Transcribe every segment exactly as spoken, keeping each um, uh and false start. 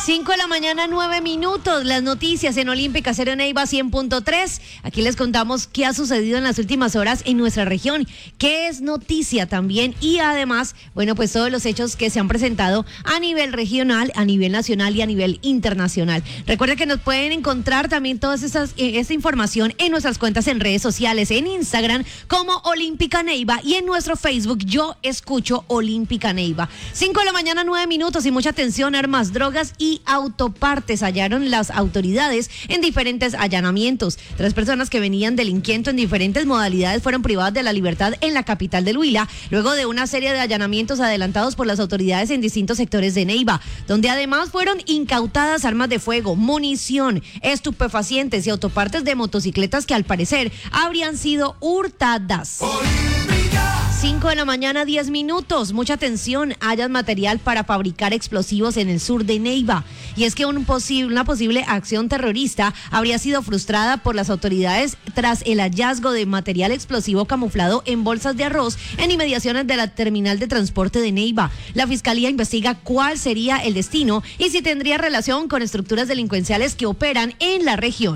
cinco de la mañana, nueve minutos. Las noticias en Olímpica Estéreo Neiva cien punto tres. Aquí les contamos qué ha sucedido en las últimas horas en nuestra región, qué es noticia también y además, bueno, pues todos los hechos que se han presentado a nivel regional, a nivel nacional y a nivel internacional. Recuerden que nos pueden encontrar también toda esta información en nuestras cuentas en redes sociales, en Instagram como Olímpica Neiva y en nuestro Facebook Yo Escucho Olímpica Neiva. cinco de la mañana, nueve minutos y mucha atención, armas, drogas y autopartes hallaron las autoridades en diferentes allanamientos. Tres personas que venían delinquiendo en diferentes modalidades fueron privadas de la libertad en la capital del Huila, luego de una serie de allanamientos adelantados por las autoridades en distintos sectores de Neiva, donde además fueron incautadas armas de fuego, munición, estupefacientes y autopartes de motocicletas que al parecer habrían sido hurtadas. cinco de la mañana, diez minutos. Mucha atención, hallan material para fabricar explosivos en el sur de Neiva. Y es que un posible, una posible acción terrorista habría sido frustrada por las autoridades tras el hallazgo de material explosivo camuflado en bolsas de arroz en inmediaciones de la terminal de transporte de Neiva. La fiscalía investiga cuál sería el destino y si tendría relación con estructuras delincuenciales que operan en la región.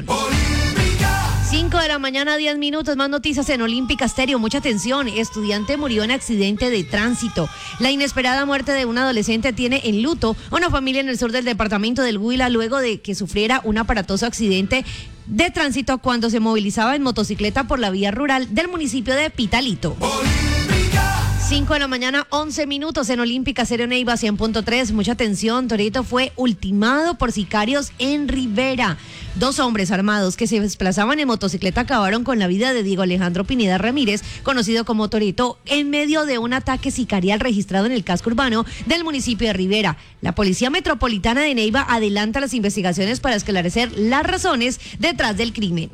cinco de la mañana, diez minutos, más noticias en Olímpica Estéreo. Mucha atención, estudiante murió en accidente de tránsito. La inesperada muerte de un adolescente tiene en luto a una familia en el sur del departamento del Huila luego de que sufriera un aparatoso accidente de tránsito cuando se movilizaba en motocicleta por la vía rural del municipio de Pitalito. cinco de la mañana, once minutos en Olímpica Estéreo Neiva cien punto tres. Mucha atención, Torito fue ultimado por sicarios en Rivera. Dos hombres armados que se desplazaban en motocicleta acabaron con la vida de Diego Alejandro Pineda Ramírez, conocido como Torito, en medio de un ataque sicarial registrado en el casco urbano del municipio de Rivera. La Policía Metropolitana de Neiva adelanta las investigaciones para esclarecer las razones detrás del crimen.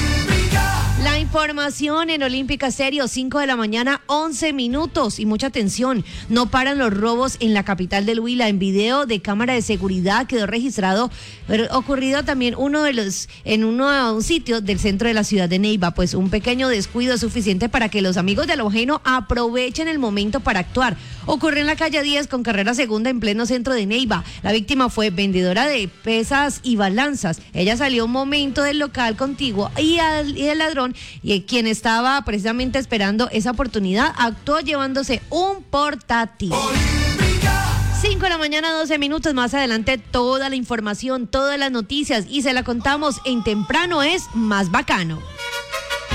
La información en Olímpica Estéreo, cinco de la mañana, once minutos y mucha atención. No paran los robos en la capital del Huila. En video de cámara de seguridad quedó registrado, pero ocurrido también uno de los en uno un sitio del centro de la ciudad de Neiva. Pues un pequeño descuido es suficiente para que los amigos de lo ajeno aprovechen el momento para actuar. Ocurrió en la calle diez con carrera segunda en pleno centro de Neiva. La víctima fue vendedora de pesas y balanzas. Ella salió un momento del local contiguo y, al, y el ladrón, y quien estaba precisamente esperando esa oportunidad, actuó llevándose un portátil. cinco de la mañana, doce minutos. Más adelante toda la información, todas las noticias y se la contamos en Temprano es Más Bacano.